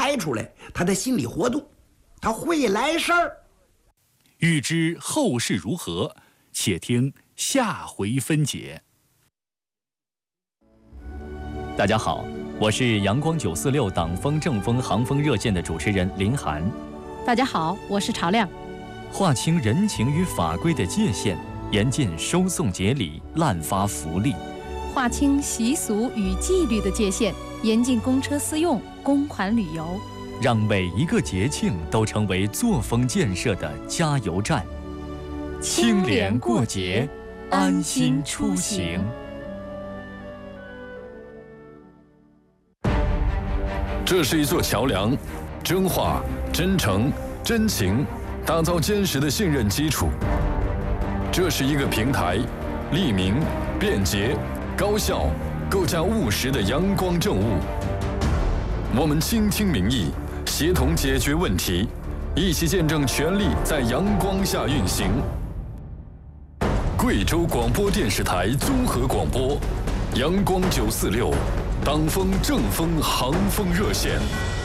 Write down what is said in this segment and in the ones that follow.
拍出来他的心理活动，他会来事儿。 欲知后事如何，且听下回分解。 大家好，我是阳光946党风正风航风热线的主持人林涵。 大家好，我是曹亮。 划清人情与法规的界限，严禁收送节礼、滥发福利； 划清习俗与纪律的界限，严禁公车私用、公款旅游， 让每一个节庆都成为作风建设的加油站。清廉过节，安心出行。 这是一座桥梁，真话、真诚、真情，打造坚实的信任基础。这是一个平台，利民、便捷、高效，构架务实的阳光政务。我们倾听民意，协同解决问题，一起见证权力在阳光下运行。贵州广播电视台综合广播，阳光946。党风正风航风热线。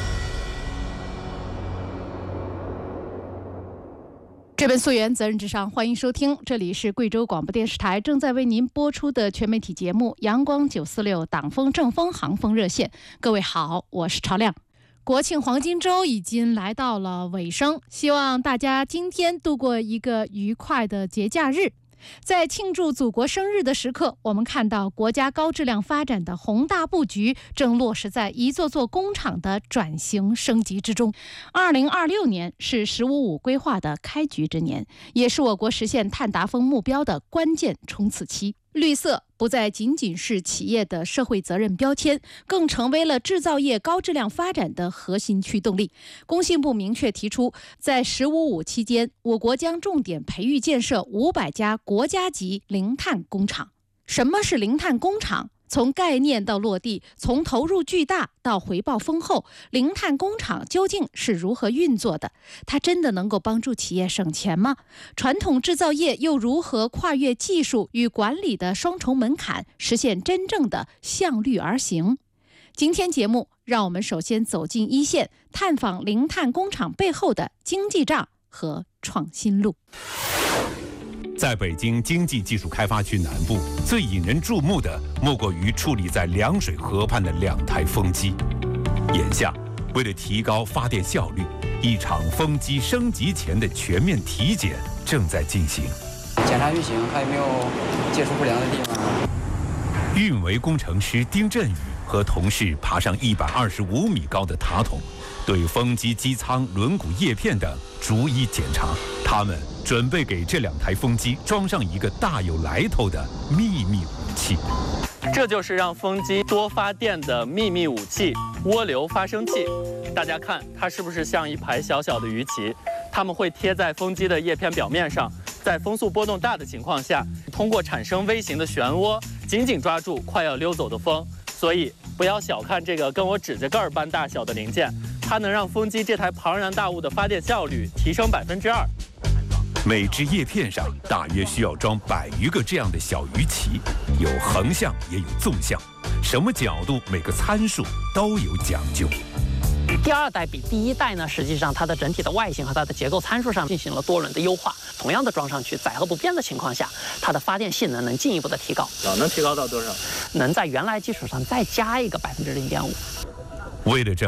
这本溯源责任至上，欢迎收听，这里是贵州广播电视台正在为您播出的全媒体节目阳光946党风正风航风热线。各位好，我是曹亮。国庆黄金周已经来到了尾声，希望大家今天度过一个愉快的节假日。在庆祝祖国生日的时刻，我们看到国家高质量发展的宏大布局正落实在一座座工厂的转型升级之中。2026年是“十五五”规划的开局之年，也是我国实现碳达峰目标的关键冲刺期。绿色不再仅仅是企业的社会责任标签，更成为了制造业高质量发展的核心驱动力。工信部明确提出，在“十五五”期间，我国将重点培育建设500家国家级零碳工厂。什么是零碳工厂？从概念到落地，从投入巨大到回报丰厚，零碳工厂究竟是如何运作的？它真的能够帮助企业省钱吗？传统制造业又如何跨越技术与管理的双重门槛，实现真正的向绿而行？今天节目，让我们首先走进一线，探访零碳工厂背后的经济账和创新路。 在北京经济技术开发区南部，最引人注目的莫过于矗立在凉水河畔的2台风机。眼下，为了提高发电效率，一场风机升级前的全面体检正在进行。 检查运行还有没有接触不良的地方？ 运维工程师丁振宇和同事爬上125米高的塔筒，对风机机舱、轮毂、叶片等逐一检查。他们准备给这2台风机装上一个大有来头的秘密武器。 这就是让风机多发电的秘密武器——涡流发生器。大家看，它是不是像一排小小的鱼鳍？它们会贴在风机的叶片表面上，在风速波动大的情况下，通过产生微型的漩涡，紧紧抓住快要溜走的风。所以不要小看这个跟我指甲盖般大小的零件，它能让风机这台庞然大物的发电效率提升2%。 每只叶片上大约需要装100余个这样的小鱼鳍，有横向也有纵向，什么角度、每个参数都有讲究。 第2代比第1代呢，实际上它的整体的外形和它的结构参数上进行了多轮的优化。同样的装上去，载荷不变的情况下，它的发电性能能进一步的提高。 能提高到多少？ 能在原来基础上再加一个0.5%。 为了这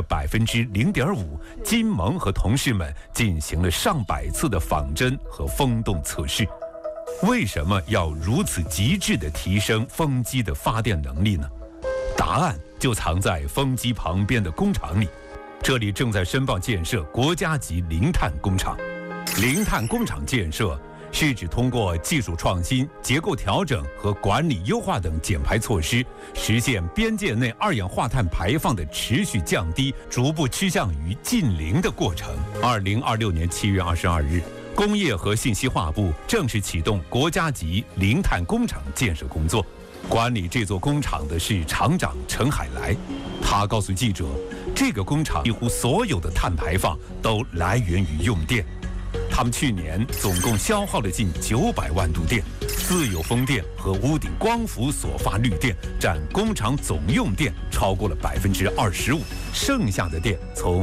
0.5%，金蒙和同事们进行了上百次的仿真和风洞测试。为什么要如此极致地提升风机的发电能力呢？答案就藏在风机旁边的工厂里。这里正在申报建设国家级零碳工厂。零碳工厂建设是指通过技术创新、结构调整和管理优化等减排措施，实现边界内2氧化碳排放的持续降低，逐步趋向于近零的过程。2026年7月22日，工业和信息化部正式启动国家级零碳工厂建设工作。管理这座工厂的是厂长陈海来，他告诉记者，这个工厂几乎所有的碳排放都来源于用电。他们去年总共消耗了近900万度电，自有风电和屋顶光伏所发绿电占工厂总用电超过了25%，剩下的电从